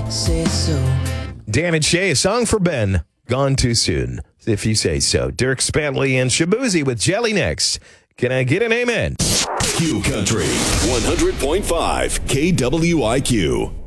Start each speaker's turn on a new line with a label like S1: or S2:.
S1: say so.
S2: Dan and Shay, a song for Ben. Gone too soon, if you say so. Dirk Spantley and Shabuzi with Jelly next. Can I get an amen?
S3: Q Country 100.5 KWIQ.